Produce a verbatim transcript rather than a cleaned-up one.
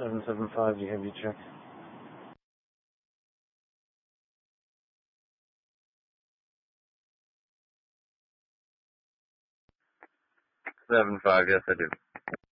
seven seven five, do you have your check? Seven five, yes I do.